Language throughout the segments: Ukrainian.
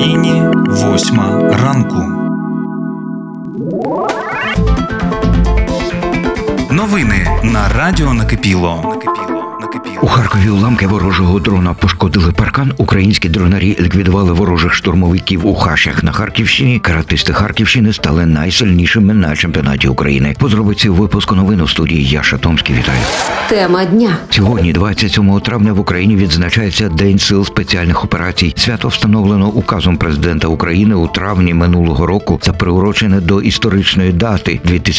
Україні 8 ранку. Новини на Радіо Накипіло. У Харкові уламки ворожого дрона пошкодили паркан. Українські дронарі ліквідували ворожих штурмовиків у Хащах на Харківщині. Каратисти Харківщини стали найсильнішими на чемпіонаті України. Подробиці у випуску новин у студії Яша Томський. Вітаю. Тема дня. Сьогодні, 27 травня, в Україні відзначається День сил спеціальних операцій. Свято встановлено указом президента України у травні минулого року та приурочене до історичної дати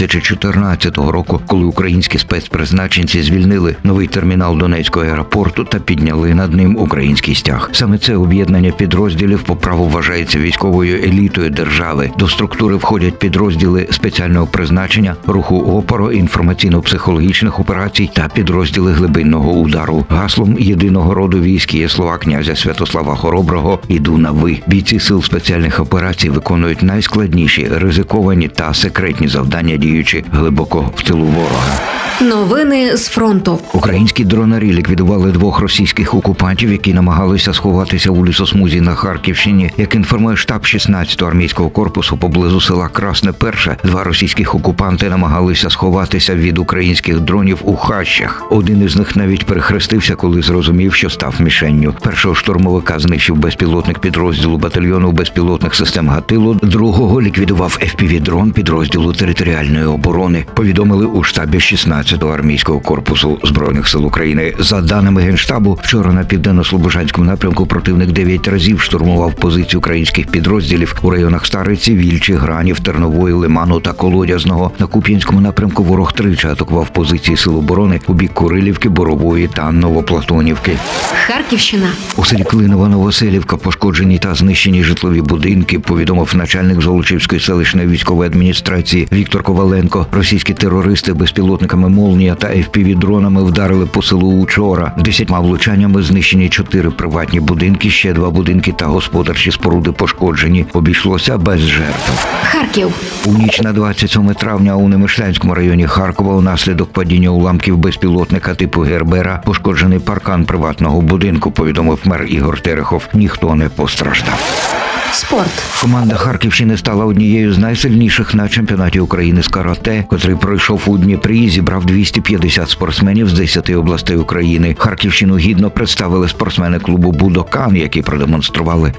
2014 року, коли українські спецпризначенці звільнили новий термінал Донецького аеропорту та підняли над ним український стяг. Саме це об'єднання підрозділів по праву вважається військовою елітою держави. До структури входять підрозділи спеціального призначення, руху опору, інформаційно-психологічних операцій та підрозділи глибинного удару. Гаслом єдиного роду військ є слова князя Святослава Хороброго «Іду на ви». Бійці сил спеціальних операцій виконують найскладніші, ризиковані та секретні завдання, діючи глибоко в тилу ворога. Новини з фронту. Українські дронарі ліквідували 2 російських окупантів, які намагалися сховатися у лісосмузі на Харківщині. Як інформує штаб 16-го армійського корпусу, поблизу села Красне Перше 2 російських окупанти намагалися сховатися від українських дронів у Хащах. Один із них навіть перехрестився, коли зрозумів, що став мішенню. Першого штурмовика знищив безпілотник підрозділу батальйону безпілотних систем Гатило, другого ліквідував FPV-дрон підрозділу територіальної оборони, повідомили у штабі 16-го армійського корпусу Збройних сил України. За даними Генштабу, вчора на південно-слобожанському напрямку противник 9 разів штурмував позиції українських підрозділів у районах Стариці, Вільчі, Гранів, Тернової, Лиману та Колодязного. На Куп'янському напрямку ворог тричі атакував позиції сил оборони у бік Курилівки, Борової та Новоплатонівки. Харківщина. У селі Клинова Новоселівка пошкоджені та знищені житлові будинки, повідомив начальник Золочівської селищної військової адміністрації Віктор Коваленко. Російські терористи безпілотниками «Молнія» та FPV-дронами вдарили по селу учора. 10 влучаннями знищені 4 приватні будинки, ще 2 будинки та господарчі споруди пошкоджені. Обійшлося без жертв. Харків. У ніч на 27 травня у Немишлянському районі Харкова унаслідок падіння уламків безпілотника типу Гербера пошкоджений паркан приватного будинку, повідомив мер Ігор Терехов. Ніхто не постраждав. Спорт. Команда Харківщини стала однією з найсильніших на чемпіонаті України з карате, котрий пройшов у Дніпрі і зібрав 250 спортсменів з 10 областей України. Харківщину гідно представили спортсмени клубу «Будокан», які продемонстрували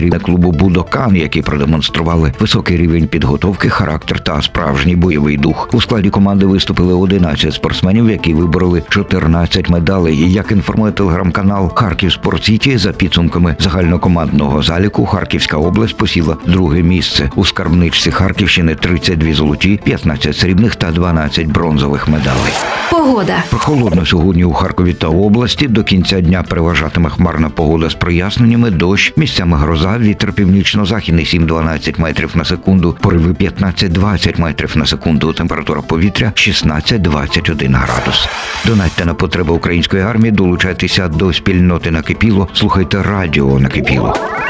високий рівень підготовки, характер та справжній бойовий дух. У складі команди виступили 11 спортсменів, які вибороли 14 медалей. Як інформує телеграм-канал «Харків Спортсіті», за підсумками загальнокомандного заліку Харківська область посіла 2-е місце. У скарбничці Харківщини 32 золоті, 15 срібних та 12 бронзових медалей. Погода. Прохолодно сьогодні у Харкові та області. До кінця дня переважатиме хмарна погода з проясненнями, дощ, місцями гроза, вітер північно-західний 7-12 метрів на секунду, пориви 15-20 метрів на секунду, температура повітря 16-21 градус. Донатьте на потреби української армії, долучайтеся до спільноти Накипіло, слухайте Радіо Накипіло.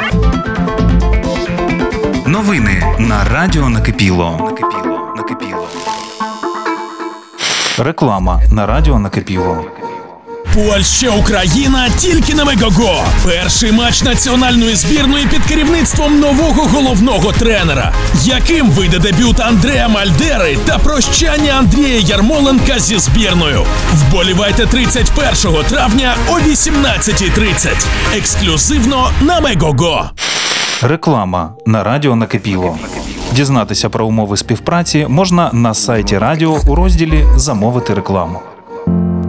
Новини на Радіо Накипіло. Реклама на Радіо Накипіло. Польща-Україна тільки на Мегого. Перший матч національної збірної під керівництвом нового головного тренера. Яким вийде дебют Андреа Мальдери та прощання Андрія Ярмоленка зі збірною? Вболівайте 31 травня о 18:30. Ексклюзивно на Мегого. Реклама на Радіо Накипіло. Дізнатися про умови співпраці можна на сайті радіо у розділі «Замовити рекламу».